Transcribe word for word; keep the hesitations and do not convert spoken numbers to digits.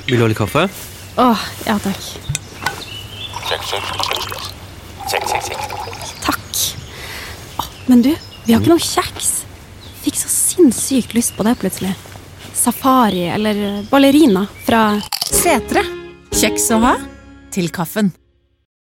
Vil du ha litt kaffe? Åh, ja takk. Check, check, check. Check, check, check. Takk. Åh, men du, vi har ikke noe kjeks. Fikk så sinnssykt lyst på det plutselig. Safari eller ballerina fra Setre. Kjeks å ha til kaffen.